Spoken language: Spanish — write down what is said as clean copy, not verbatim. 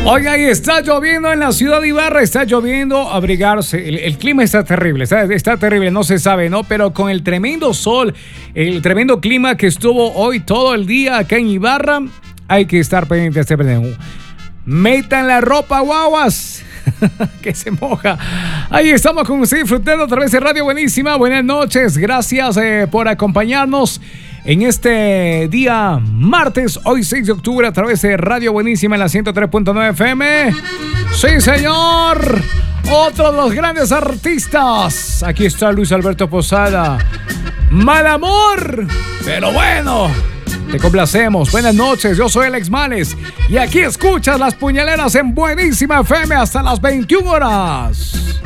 Oiga, y está lloviendo en la ciudad de Ibarra, está lloviendo, abrigarse. El clima está terrible, está terrible, no se sabe, ¿no? Pero con el tremendo sol, el tremendo clima que estuvo hoy todo el día acá en Ibarra, hay que estar pendiente de este pendejo. Metan la ropa, guaguas, que se moja. Ahí estamos con usted disfrutando a través de Radio Buenísima. Buenas noches, gracias por acompañarnos en este día martes, hoy 6 de octubre, a través de Radio Buenísima en la 103.9 FM. Sí, señor. Otro de los grandes artistas. Aquí está Luis Alberto Posada. Mal amor, pero bueno, te complacemos. Buenas noches, yo soy Alex Males y aquí escuchas Las Puñaleras en Buenísima FM hasta las 21 horas.